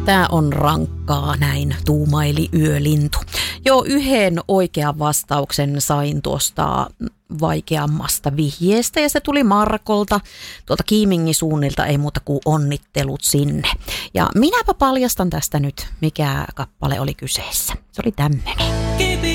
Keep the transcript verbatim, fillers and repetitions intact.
Tää on rankkaa, näin tuumaili yölintu. Joo, yhden oikean vastauksen sain tuosta vaikeammasta vihjeestä ja se tuli Markolta. Tuolta Kiimingin suunnilta ei muuta kuin onnittelut sinne. Ja minäpä paljastan tästä nyt, mikä kappale oli kyseessä. Se oli tämmöinen.